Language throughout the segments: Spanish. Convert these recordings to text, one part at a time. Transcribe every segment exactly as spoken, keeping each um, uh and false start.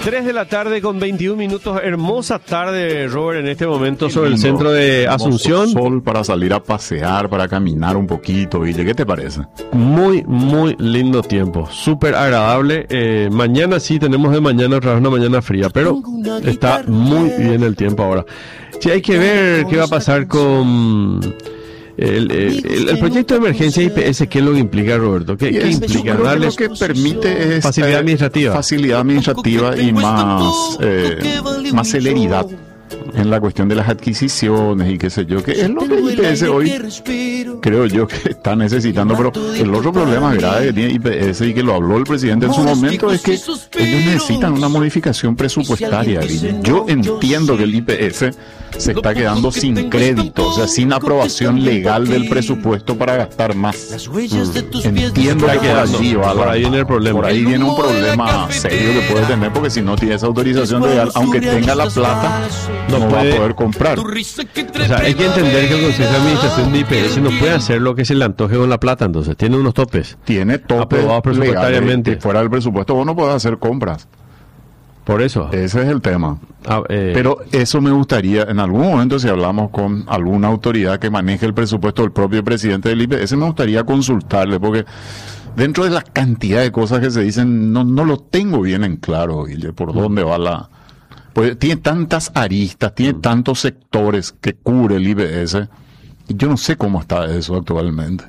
tres de la tarde con veintiún minutos. Hermosa tarde, Robert, en este momento sobre el centro de Asunción. Sol para salir a pasear, para caminar un poquito, Guille. ¿Qué te parece? Muy, muy lindo tiempo. Súper agradable. Eh, mañana sí tenemos de mañana otra vez una mañana fría, pero está muy bien el tiempo ahora. Sí, hay que ver qué va a pasar con... El, el, el, el proyecto de emergencia I P S, ¿qué es lo que implica, Roberto? ¿Qué, ¿qué implica? Yo creo Darles que lo que permite es facilidad eh, administrativa. Facilidad administrativa y más, eh, más celeridad en la cuestión de las adquisiciones y qué sé yo, que es lo que I P S hoy creo yo que está necesitando. Pero el otro problema grave que tiene I P S, y que lo habló el presidente en su momento, es que ellos necesitan una modificación presupuestaria. Y yo entiendo que el I P S se está quedando sin crédito, o sea, sin aprobación legal del presupuesto para gastar más. Mm. Entiendo que por allí va, por ahí viene el problema. Por ahí viene un problema serio que puede tener, porque si no tiene esa autorización legal, aunque tenga la plata, no, no puede, va a poder comprar. O sea, hay que entender que el Consejo de Administración de I P S no puede hacer lo que se le antoje con la plata, entonces tiene unos topes. Tiene topes aprobados presupuestariamente. Legales, fuera del presupuesto vos no podés hacer compras. Por eso. Ese es el tema. Ah, eh, Pero eso me gustaría, en algún momento, si hablamos con alguna autoridad que maneje el presupuesto del propio presidente del I P S, me gustaría consultarle, porque dentro de la cantidad de cosas que se dicen, no, no lo tengo bien en claro, Guille, por mm. dónde va la... Pues tiene tantas aristas, tiene mm. tantos sectores que cubre el I P S, y yo no sé cómo está eso actualmente.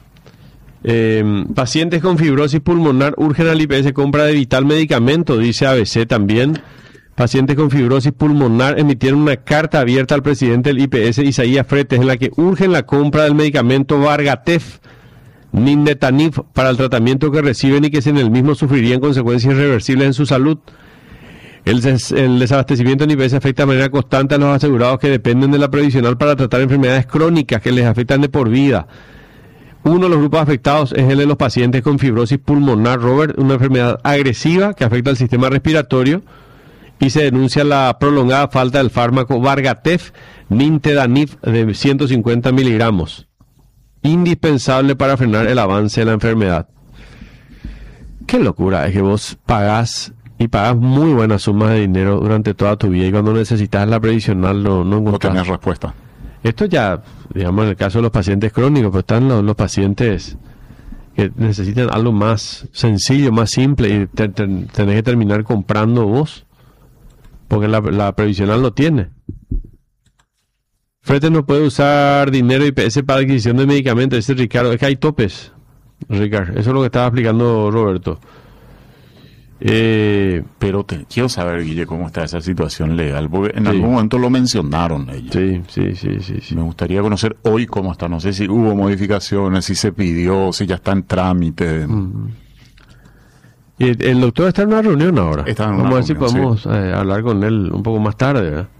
Eh, pacientes con fibrosis pulmonar urgen al I P S compra de vital medicamento, dice A B C también. Pacientes con fibrosis pulmonar emitieron una carta abierta al presidente del I P S, Isaías Fretes, en la que urgen la compra del medicamento Vargatef Nintedanib para el tratamiento que reciben y que sin el mismo sufrirían consecuencias irreversibles en su salud. El, des el desabastecimiento en I P S afecta de manera constante a los asegurados que dependen de la previsional para tratar enfermedades crónicas que les afectan de por vida. Uno de los grupos afectados es el de los pacientes con fibrosis pulmonar, Robert, una enfermedad agresiva que afecta al sistema respiratorio, y se denuncia la prolongada falta del fármaco Vargatef Nintedanib de ciento cincuenta miligramos, indispensable para frenar el avance de la enfermedad. Qué locura, es que vos pagás y pagas muy buenas sumas de dinero durante toda tu vida y cuando necesitas la previsional no, no encontrás. No tenés respuesta. Esto ya, digamos, en el caso de los pacientes crónicos, pero están los, los pacientes que necesitan algo más sencillo, más simple, y te, te, tenés que terminar comprando vos, porque la, la previsional no tiene. Fretes no puede usar dinero I P S para adquisición de medicamentos, dice Ricardo. Es que hay topes, Ricardo. Eso es lo que estaba explicando Roberto. Eh, pero te, quiero saber, Guille, cómo está esa situación legal, porque en sí. algún momento lo mencionaron ellos. Sí, sí, sí, sí, sí. Me gustaría conocer hoy cómo está. No sé si hubo modificaciones, si se pidió, si ya está en trámite. Uh-huh. Y el, el doctor está en una reunión ahora. Está en una Vamos a ver si reunión, podemos sí. eh, hablar con él un poco más tarde, ¿verdad?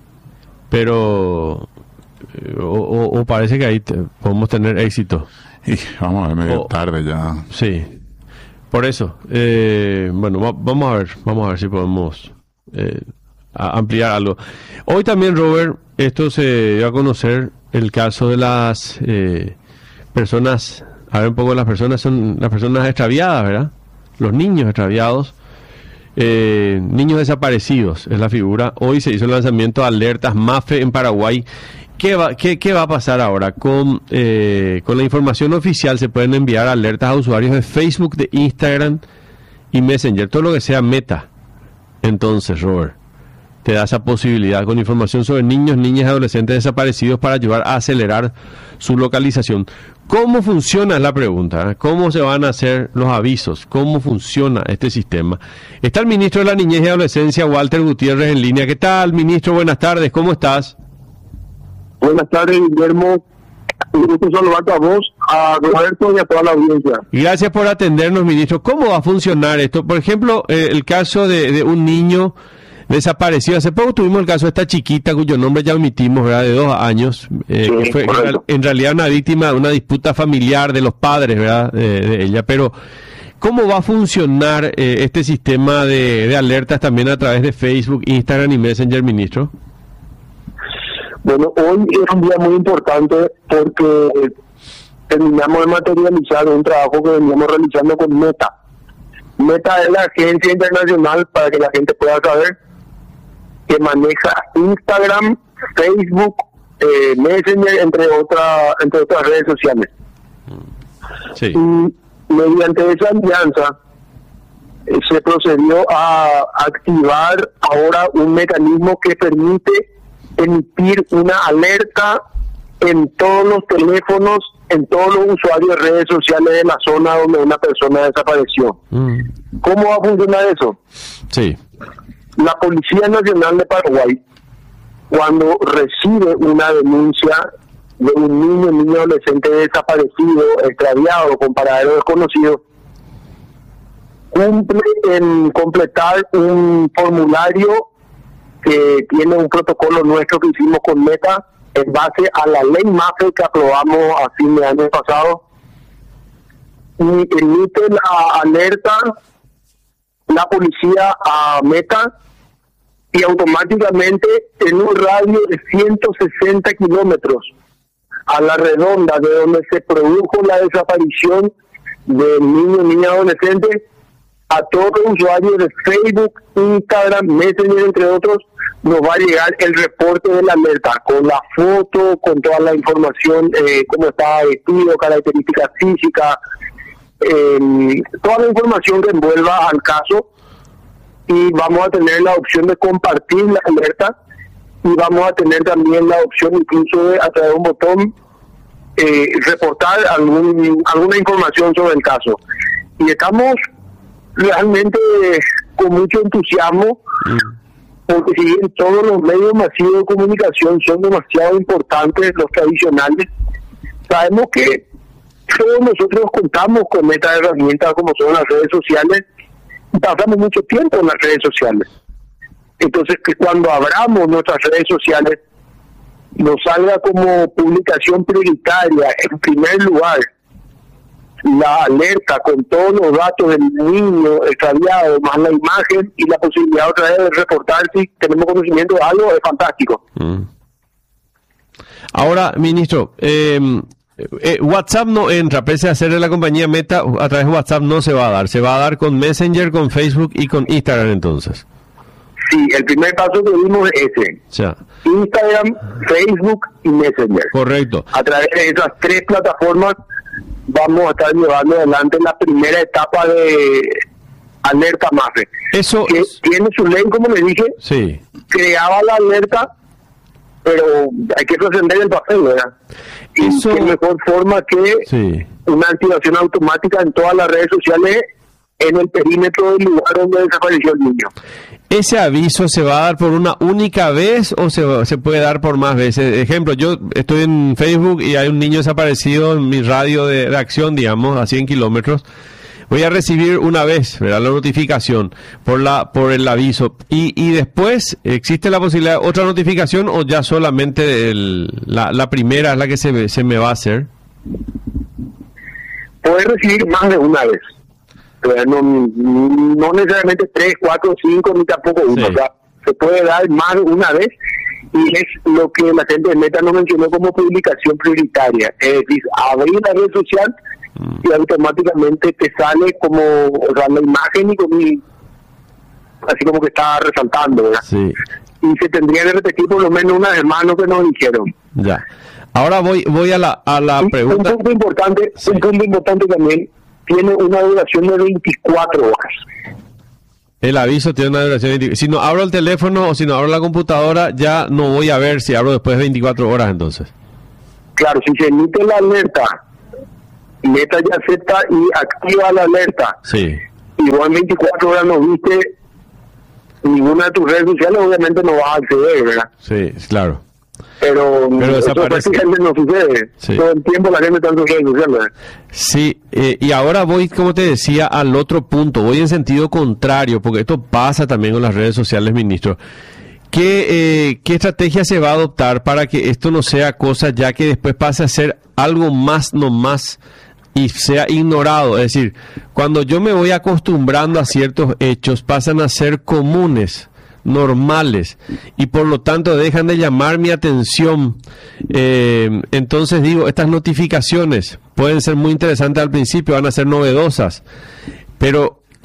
Pero eh, o, o, o parece que ahí te, podemos tener éxito. Y vamos a ver, medio o, tarde ya. Sí. Por eso, eh, bueno, va, vamos a ver, vamos a ver si podemos eh, a ampliar algo. Hoy también, Robert, esto se dio a conocer el caso de las eh, personas, a ver un poco, las personas son las personas extraviadas, ¿verdad? Los niños extraviados, eh, niños desaparecidos, es la figura. Hoy se hizo el lanzamiento de alertas MAFE en Paraguay. ¿Qué va, qué, qué va a pasar ahora? Con, eh, con la información oficial se pueden enviar alertas a usuarios de Facebook, de Instagram y Messenger, todo lo que sea Meta. Entonces, Robert, te da esa posibilidad con información sobre niños, niñas y adolescentes desaparecidos para ayudar a acelerar su localización. ¿Cómo funciona? Es la pregunta, ¿eh? ¿Cómo se van a hacer los avisos? ¿Cómo funciona este sistema? Está el ministro de la Niñez y Adolescencia, Walter Gutiérrez, en línea. ¿Qué tal, ministro? Buenas tardes, ¿cómo estás? Buenas tardes, Guillermo. Un gusto saludarte a vos, a Roberto y a toda la audiencia. Gracias por atendernos, ministro. ¿Cómo va a funcionar esto? Por ejemplo, eh, el caso de, de un niño desaparecido. Hace poco tuvimos el caso de esta chiquita cuyo nombre ya omitimos, ¿verdad? De dos años, eh, sí, que fue en, en realidad una víctima de una disputa familiar de los padres, ¿verdad? De, de ella. Pero, ¿cómo va a funcionar eh, este sistema de, de alertas también a través de Facebook, Instagram y Messenger, ministro? Bueno, hoy es un día muy importante porque terminamos de materializar un trabajo que veníamos realizando con Meta. Meta es la agencia internacional, para que la gente pueda saber, que maneja Instagram, Facebook, eh, Messenger, entre, otra, entre otras redes sociales. Sí. Y mediante esa alianza eh, se procedió a activar ahora un mecanismo que permite emitir una alerta en todos los teléfonos, en todos los usuarios de redes sociales de la zona donde una persona desapareció. Mm. ¿Cómo va a funcionar eso? Sí. La Policía Nacional de Paraguay, cuando recibe una denuncia de un niño, un niño adolescente desaparecido, extraviado, con paradero desconocido, cumple en completar un formulario que tiene un protocolo nuestro que hicimos con Meta en base a la ley MAFE que aprobamos a fin de año pasado, y emite la alerta la policía a Meta, y automáticamente en un radio de ciento sesenta kilómetros a la redonda de donde se produjo la desaparición del niño, niña, adolescente, a todos los usuarios de Facebook, Instagram, Messenger, entre otros, nos va a llegar el reporte de la alerta, con la foto, con toda la información, eh, cómo estaba vestido, características físicas, eh, toda la información que envuelva al caso, y vamos a tener la opción de compartir la alerta, y vamos a tener también la opción incluso de, a través de un botón, eh, reportar algún, alguna información sobre el caso. Y estamos realmente eh, con mucho entusiasmo, porque si bien todos los medios masivos de comunicación son demasiado importantes, los tradicionales, sabemos que todos nosotros contamos con estas herramientas como son las redes sociales, y pasamos mucho tiempo en las redes sociales. Entonces, que cuando abramos nuestras redes sociales, nos salga como publicación prioritaria, en primer lugar, la alerta con todos los datos del niño extraviado, más la imagen y la posibilidad otra vez de reportar si tenemos conocimiento de algo, es fantástico. Mm. Ahora, ministro, eh, eh, WhatsApp no entra, pese a ser de la compañía Meta, a través de WhatsApp no se va a dar, se va a dar con Messenger, con Facebook y con Instagram entonces. Sí, el primer paso que dimos es ese. Ya. Instagram, Facebook y Messenger. Correcto. A través de esas tres plataformas vamos a estar llevando adelante la primera etapa de alerta MAFE. Eso que es... tiene su ley, como le dije, sí. Creaba la alerta, pero hay que trascender el papel, ¿verdad? Y Eso... qué mejor forma que sí. una activación automática en todas las redes sociales en el perímetro del lugar donde desapareció el niño. ¿Ese aviso se va a dar por una única vez o se, se puede dar por más veces? Ejemplo, yo estoy en Facebook y hay un niño desaparecido en mi radio de, de acción, digamos, a cien kilómetros. Voy a recibir una vez, ¿verdad?, la notificación por la por el aviso. Y, y después, ¿existe la posibilidad de otra notificación o ya solamente el, la, la primera es la que se, se me va a hacer? Puedes recibir más de una vez. No, no necesariamente tres, cuatro, cinco, ni tampoco uno. Sí. O sea, se puede dar más de una vez, y es lo que la gente de Meta nos mencionó como publicación prioritaria. Es decir, abrir la red social mm. y automáticamente te sale como, o sea, la imagen y como, así como que está resaltando, ¿verdad? Sí. Y se tendría que repetir por lo menos una vez más lo que nos dijeron. Ya. Ahora voy voy a la, a la y pregunta. Un punto importante, sí. un punto importante también, tiene una duración de veinticuatro horas. El aviso tiene una duración de veinticuatro. Si no abro el teléfono o si no abro la computadora, ya no voy a ver si abro después de veinticuatro horas entonces. Claro, si se emite la alerta, Meta ya acepta y activa la alerta. Sí. Y vos en veinticuatro horas no viste ninguna de tus redes sociales, obviamente no vas a acceder, ¿verdad? Sí, claro. Pero, Pero eso prácticamente no sucede. Sí. Todo el tiempo la gente está en sus redes sociales. Sí, eh, y ahora voy, como te decía, al otro punto. Voy en sentido contrario, porque esto pasa también con las redes sociales, ministro. ¿Qué, eh, ¿Qué estrategia se va a adoptar para que esto no sea cosa ya que después pase a ser algo más nomás y sea ignorado? Es decir, cuando yo me voy acostumbrando a ciertos hechos, pasan a ser comunes, normales, y por lo tanto dejan de llamar mi atención. Eh, entonces digo, estas notificaciones pueden ser muy interesantes al principio, van a ser novedosas, pero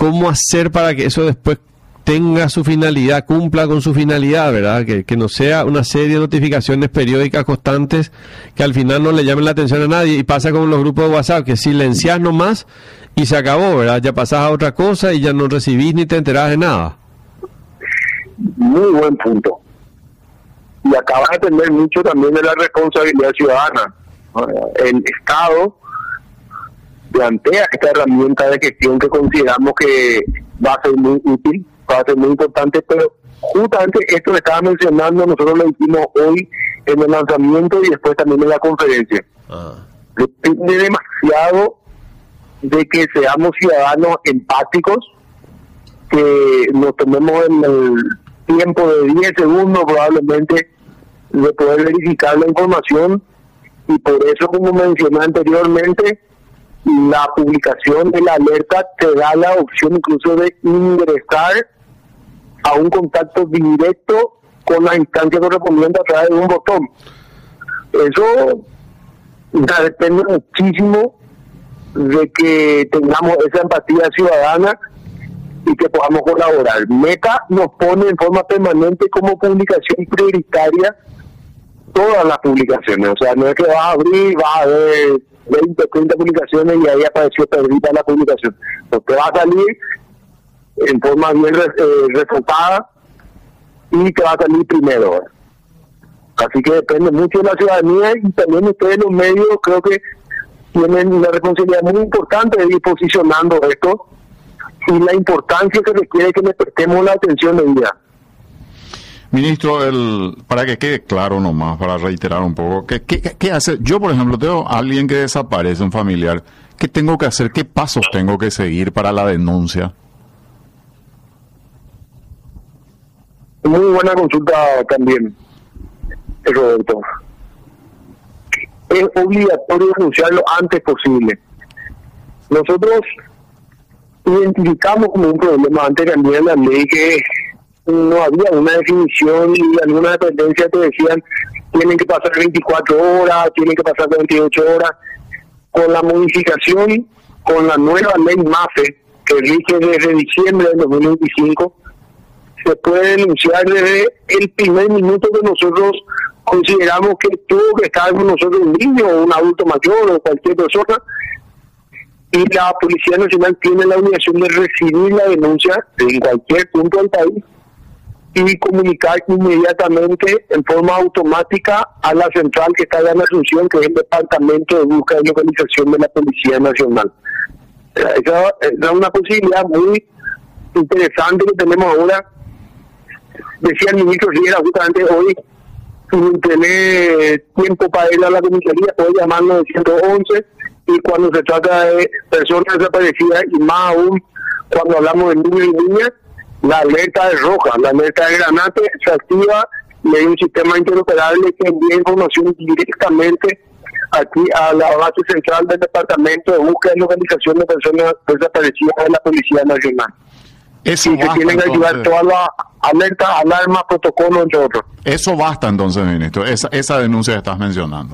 cómo hacer para que eso después tenga su finalidad, cumpla con su finalidad, ¿verdad? Que, que no sea una serie de notificaciones periódicas constantes que al final no le llamen la atención a nadie, y pasa con los grupos de WhatsApp, que silencias nomás y se acabó, ¿verdad? Ya pasás a otra cosa y ya no recibís ni te enterás de nada. Muy buen punto. Y acaba de depender mucho también de la responsabilidad ciudadana. El Estado plantea esta herramienta de gestión que consideramos que va a ser muy útil, va a ser muy importante, pero justamente esto que estaba mencionando nosotros lo hicimos hoy en el lanzamiento y después también en la conferencia. Ah. Depende demasiado de que seamos ciudadanos empáticos, que nos tomemos en el tiempo de diez segundos probablemente de poder verificar la información, y por eso, como mencioné anteriormente, la publicación de la alerta te da la opción incluso de ingresar a un contacto directo con la instancia correspondiente a través de un botón. Eso ya depende muchísimo de que tengamos esa empatía ciudadana y que podamos colaborar. Meta nos pone en forma permanente como publicación prioritaria todas las publicaciones. O sea, no es que vas a abrir, vas a ver veinte, treinta publicaciones y ahí apareció perdida la publicación. Porque va a salir en forma bien eh, resaltada y te va a salir primero. ¿eh? Así que depende mucho de la ciudadanía, y también ustedes los medios creo que tienen una responsabilidad muy importante de ir posicionando esto y la importancia que requiere que le prestemos la atención debida. Ministro, el, para que quede claro nomás, para reiterar un poco, ¿qué, qué, qué hace? Yo, por ejemplo, tengo a alguien que desaparece, un familiar. ¿Qué tengo que hacer? ¿Qué pasos tengo que seguir para la denuncia? Muy buena consulta también, Roberto. Es obligatorio denunciarlo antes posible. Nosotros identificamos como un problema antes también la ley que no había una definición y algunas dependencias te decían tienen que pasar veinticuatro horas, tienen que pasar cuarenta y ocho horas. Con la modificación, con la nueva ley MAFE, que rige desde diciembre del dos mil veinticinco, se puede denunciar desde el primer minuto que nosotros consideramos que tuvo que estar con nosotros un niño o un adulto mayor o cualquier persona, y la Policía Nacional tiene la obligación de recibir la denuncia en cualquier punto del país y comunicar inmediatamente en forma automática a la central que está en Asunción, que es el Departamento de Búsqueda y Localización de la Policía Nacional. Esa es una posibilidad muy interesante que tenemos ahora. Decía el ministro Riera justamente hoy, sin tener tiempo para ir a la comisaría, puede llamarnos al ciento once, y cuando se trata de personas desaparecidas, y más aún cuando hablamos de niños y niñas, la alerta es roja, la alerta de granate se activa y hay un sistema interoperable que envía información directamente aquí a la base central del Departamento de Búsqueda y Localización de Personas Desaparecidas de la Policía Nacional. Eso y basta, se tienen que ayudar entonces. todas las alertas, alarmas, protocolos, entre otros. Eso basta entonces, ministro, esa, esa denuncia que estás mencionando.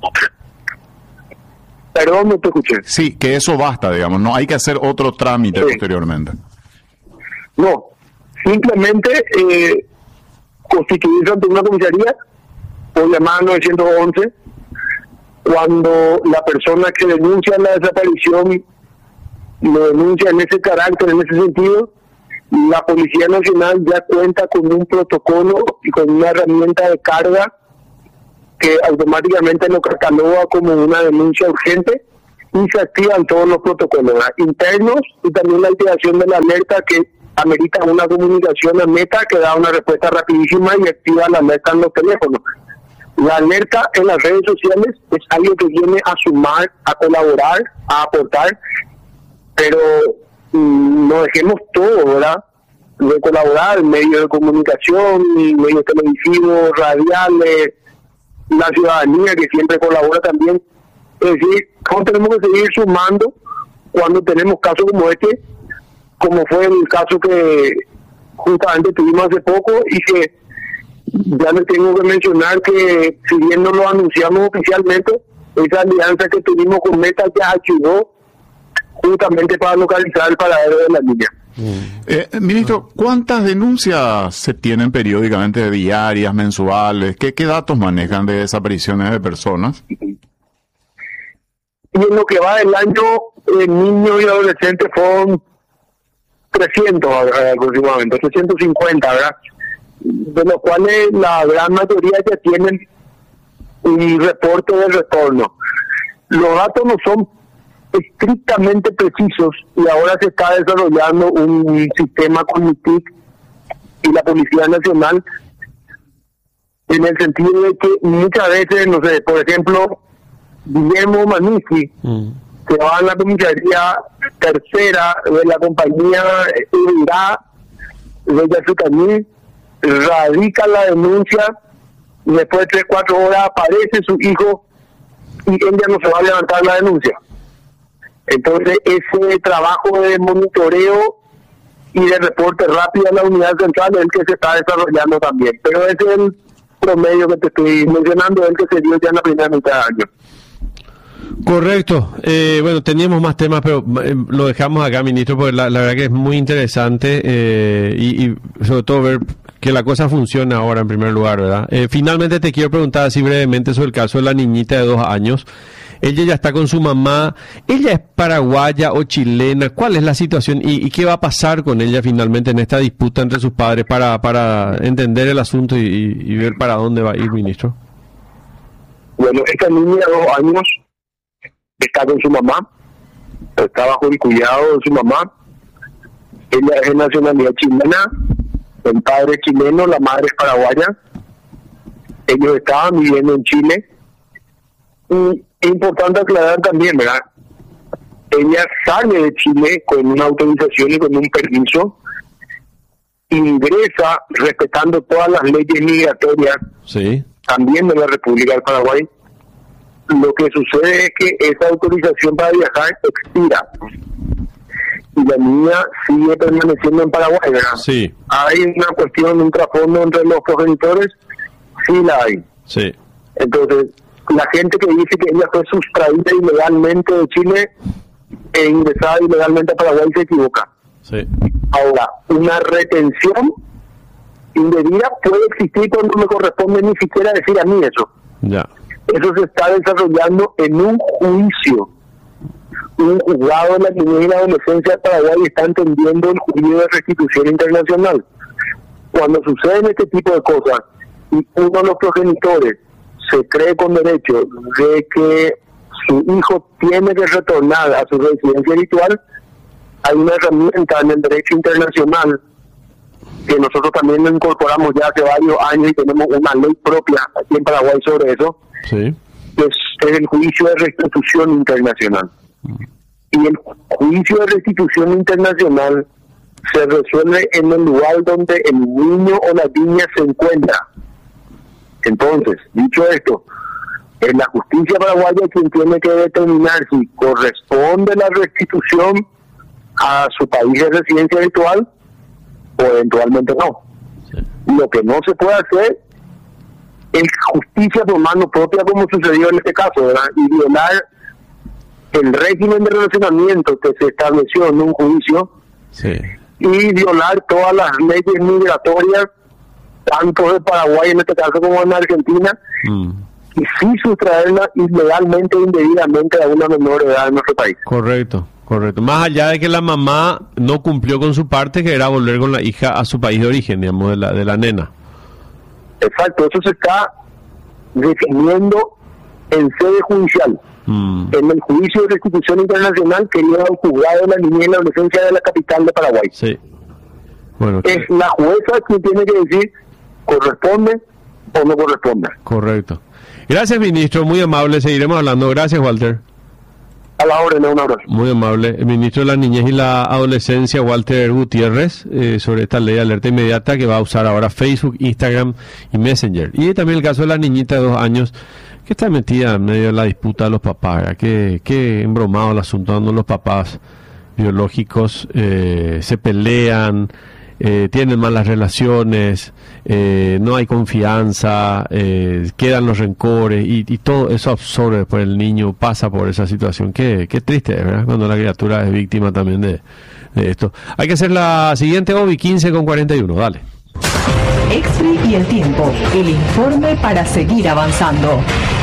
Perdón, no te escuché. Sí, que eso basta, digamos, no hay que hacer otro trámite sí. posteriormente. No, simplemente eh, constituirse ante una comisaría o llamar al nueve once cuando la persona que denuncia la desaparición lo denuncia en ese carácter, en ese sentido. La Policía Nacional ya cuenta con un protocolo y con una herramienta de carga que automáticamente lo cataloga como una denuncia urgente y se activan todos los protocolos ¿verdad? internos, y también la activación de la alerta que amerita una comunicación a Meta que da una respuesta rapidísima y activa la alerta en los teléfonos. La alerta en las redes sociales es algo que viene a sumar, a colaborar, a aportar, pero mmm, no dejemos todo, ¿verdad? De colaborar, medios de comunicación, medios televisivos, radiales, la ciudadanía que siempre colabora también. Es decir, ¿cómo tenemos que seguir sumando cuando tenemos casos como este, como fue el caso que justamente tuvimos hace poco, y que ya les tengo que mencionar que si bien no lo anunciamos oficialmente, esa alianza que tuvimos con Meta ya ayudó justamente para localizar el paradero de la niña. Eh, ministro, ¿cuántas denuncias se tienen periódicamente, diarias, mensuales? ¿Qué, qué datos manejan de desapariciones de personas? Y en lo que va del año, eh, niños y adolescentes fueron trescientos eh, aproximadamente, trescientos cincuenta, ¿verdad? De los cuales la gran mayoría ya tienen un reporte de retorno. Los datos no son estrictamente precisos y ahora se está desarrollando un sistema con I T I C y la Policía Nacional, en el sentido de que muchas veces, no sé, por ejemplo, Guillermo Manici, mm. que va a la comisaría tercera de la compañía Urá de Yazucaní, radica la denuncia, y después de tres, cuatro horas aparece su hijo y ella no se va a levantar la denuncia. Entonces, ese trabajo de monitoreo y de reporte rápido a la unidad central es el que se está desarrollando también. Pero ese es el promedio que te estoy mencionando, el que se dio ya en la primera mitad de año. Correcto. Eh, bueno, teníamos más temas, pero eh, lo dejamos acá, ministro, porque la, la verdad que es muy interesante eh, y, y sobre todo ver que la cosa funciona ahora en primer lugar, ¿verdad? Eh, finalmente te quiero preguntar así brevemente sobre el caso de la niñita de dos años. Ella ya está con su mamá. ¿Ella es paraguaya o chilena? ¿Cuál es la situación y, y qué va a pasar con ella finalmente en esta disputa entre sus padres para, para entender el asunto y, y, y ver para dónde va a ir, ministro? Bueno, esta niña de dos años está con su mamá, está bajo el cuidado de su mamá. Ella es de nacionalidad chilena, el padre es chileno, la madre es paraguaya. Ellos estaban viviendo en Chile. Y es importante aclarar también, ¿verdad? Ella sale de Chile con una autorización y con un permiso, ingresa respetando todas las leyes migratorias, sí, también de la República del Paraguay. Lo que sucede es que esa autorización para viajar expira y la niña sigue permaneciendo en Paraguay, ¿verdad? Sí. Hay una cuestión, un trasfondo entre los progenitores, sí la hay. Sí. Entonces, la gente que dice que ella fue sustraída ilegalmente de Chile e ingresada ilegalmente a Paraguay se equivoca. Sí. Ahora, una retención indebida puede existir cuando no me corresponde ni siquiera decir a mí eso. Ya. Eso se está desarrollando en un juicio. Un juzgado de la niñez y la adolescencia de Paraguay está entendiendo el juicio de restitución internacional. Cuando suceden este tipo de cosas y uno de los progenitores se cree con derecho de que su hijo tiene que retornar a su residencia habitual, hay una herramienta en el derecho internacional que nosotros también incorporamos ya hace varios años y tenemos una ley propia aquí en Paraguay sobre eso, sí, que es, es el juicio de restitución internacional. Mm. Y el juicio de restitución internacional se resuelve en el lugar donde el niño o la niña se encuentra. Entonces, dicho esto, es la justicia paraguaya quien tiene que determinar si corresponde la restitución a su país de residencia habitual o eventualmente no. Sí. Lo que no se puede hacer es justicia por mano propia, como sucedió en este caso, ¿verdad? Y violar el régimen de relacionamiento que se estableció en un juicio, sí, y violar todas las leyes migratorias, tanto de Paraguay en este caso como en Argentina, mm. y sí sustraerla ilegalmente e indebidamente a una menor edad en nuestro país. Correcto, correcto. Más allá de que la mamá no cumplió con su parte, que era volver con la hija a su país de origen, digamos, de la, de la nena. Exacto, eso se está definiendo en sede judicial. Mm. En el juicio de restitución internacional que lleva al juzgado de la niñez y la adolescencia de la capital de Paraguay. Sí. Bueno, es que... la jueza quien tiene que decir corresponde o no corresponde. Correcto. Gracias, ministro, muy amable, seguiremos hablando. Gracias, Walter. A la orden, un abrazo. Muy amable. El ministro de la Niñez y la Adolescencia, Walter Gutiérrez, eh, sobre esta ley de alerta inmediata que va a usar ahora Facebook, Instagram y Messenger. Y también el caso de la niñita de dos años que está metida en medio de la disputa de los papás, ¿verdad? Que, que embromado el asunto, donde los papás biológicos eh, se pelean, eh, tienen malas relaciones, eh, no hay confianza, eh, quedan los rencores y, y todo eso absorbe después el niño, pasa por esa situación. Qué, qué triste, ¿verdad? Cuando la criatura es víctima también de, de esto. Hay que hacer la siguiente, Obi, quince con cuarenta y uno, dale. Exri y el tiempo, el informe para seguir avanzando.